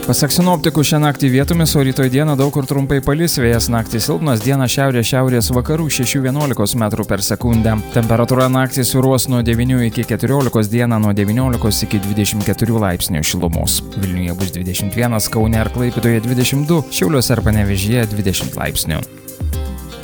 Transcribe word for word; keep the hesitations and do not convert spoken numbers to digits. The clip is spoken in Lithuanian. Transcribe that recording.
Pasak sinoptikų, šią naktį vietomis, o rytoj dieną daug kur trumpai palis, vėjas naktį silpnas, dieną šiaurės šiaurės vakarų šešių vienuolikos metrų per sekundę. Temperatūra naktį svyruos nuo devynių iki keturiolikos, dieną nuo devyniolikos iki dvidešimt keturių laipsnių šilumos. Vilniuje bus dvidešimt vienas, Kaune ir Klaipėdoje dvidešimt du, Šiauliuose ir Panevėžyje dvidešimt laipsnių.